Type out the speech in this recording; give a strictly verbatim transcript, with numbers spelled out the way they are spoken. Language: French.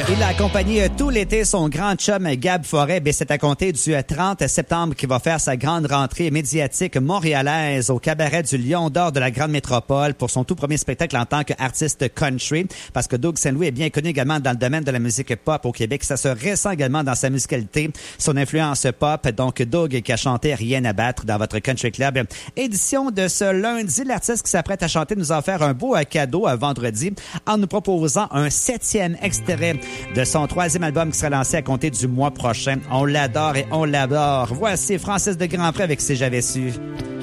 Il a accompagné tout l'été son grand chum Gab Forêt. Ben, c'est à compter du trente septembre qu'il va faire sa grande rentrée médiatique montréalaise au Cabaret du Lion d'Or de la Grande Métropole pour son tout premier spectacle en tant qu'artiste country. Parce que Doug Saint-Louis est bien connu également dans le domaine de la musique pop au Québec. Ça se ressent également dans sa musicalité, son influence pop. Donc, Doug qui a chanté Rien à battre dans votre Country Club. Édition de ce lundi, l'artiste qui s'apprête à chanter nous a offert un beau cadeau à vendredi en nous proposant un septième extrait de son troisième album qui sera lancé à compter du mois prochain. On l'adore et on l'adore. Voici Francis de Grandpré avec Si j'avais su.